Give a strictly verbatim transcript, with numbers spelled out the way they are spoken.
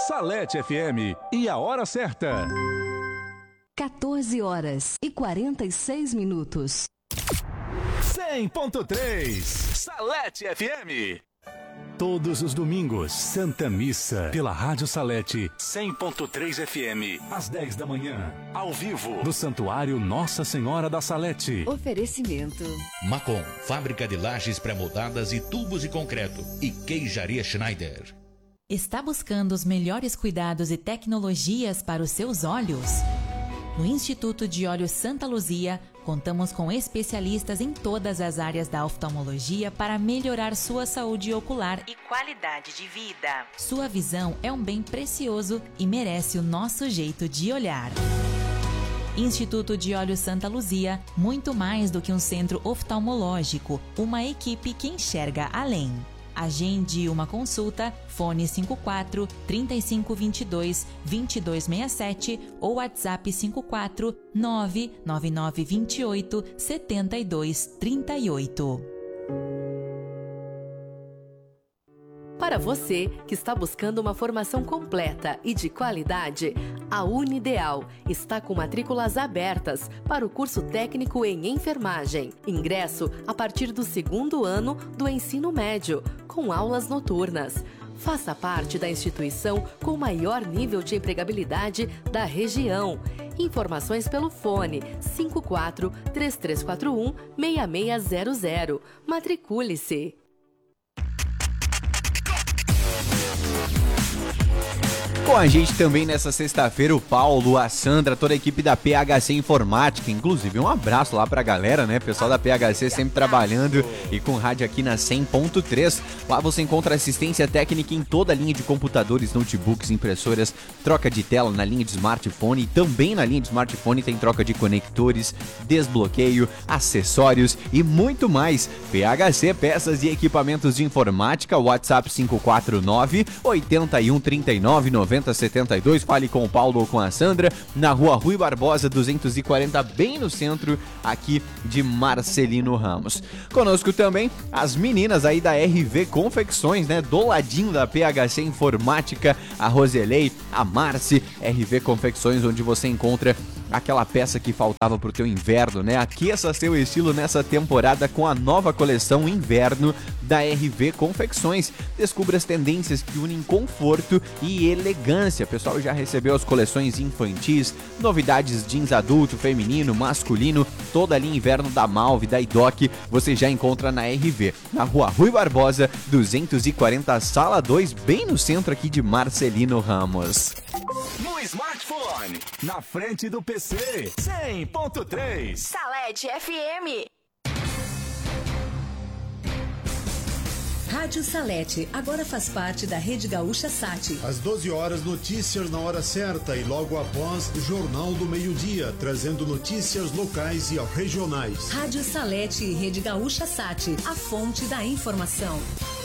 Salete F M e a hora certa. quatorze horas e quarenta e seis minutos. cem ponto três Salete F M. Todos os domingos, Santa Missa, pela Rádio Salete, cem ponto três F M, às dez da manhã, ao vivo, do Santuário Nossa Senhora da Salete. Oferecimento Macon, fábrica de lajes pré-moldadas e tubos de concreto, e Queijaria Schneider. Está buscando os melhores cuidados e tecnologias para os seus olhos? No Instituto de Olhos Santa Luzia, contamos com especialistas em todas as áreas da oftalmologia para melhorar sua saúde ocular e qualidade de vida. Sua visão é um bem precioso e merece o nosso jeito de olhar. Instituto de Olhos Santa Luzia, muito mais do que um centro oftalmológico, uma equipe que enxerga além. Agende uma consulta, fone cinco quatro, três cinco dois dois, dois dois seis sete ou WhatsApp cinco quatro, nove nove nove dois oito, sete dois três oito. Para você que está buscando uma formação completa e de qualidade, a Unideal está com matrículas abertas para o curso técnico em enfermagem. Ingresso a partir do segundo ano do ensino médio, com aulas noturnas. Faça parte da instituição com o maior nível de empregabilidade da região. Informações pelo fone cinco quatro, três três quatro um, seis seis zero zero. Matricule-se. Com a gente também nessa sexta-feira o Paulo, a Sandra, toda a equipe da P H C Informática, inclusive um abraço lá pra galera, né? Pessoal da P H C sempre trabalhando e com rádio aqui na cem ponto três. Lá você encontra assistência técnica em toda a linha de computadores, notebooks, impressoras, troca de tela na linha de smartphone, e também na linha de smartphone tem troca de conectores, desbloqueio, acessórios e muito mais. P H C Peças e Equipamentos de Informática, WhatsApp cinco quatro nove, oito um, três nove, nove zero sete dois. Fale com o Paulo ou com a Sandra, na rua Rui Barbosa duzentos e quarenta, bem no centro aqui de Marcelino Ramos. Conosco também as meninas aí da R V Confecções, né, do ladinho da P H C Informática, a Roselei, a Marci. R V Confecções, onde você encontra aquela peça que faltava pro teu inverno, né? Aqueça seu estilo nessa temporada com a nova coleção Inverno da R V Confecções. Descubra as tendências que unem conforto e elegância. O pessoal já recebeu as coleções infantis, novidades jeans adulto, feminino, masculino, toda a linha Inverno da Malve, da Idoc, você já encontra na R V, na rua Rui Barbosa, duzentos e quarenta, sala dois, bem no centro aqui de Marcelino Ramos. No smartphone, na frente do P C, cem ponto três Salete F M. Rádio Salete agora faz parte da Rede Gaúcha Sat. Às doze horas, notícias na hora certa e logo após, Jornal do Meio-Dia, trazendo notícias locais e regionais. Rádio Salete e Rede Gaúcha Sat, a fonte da informação.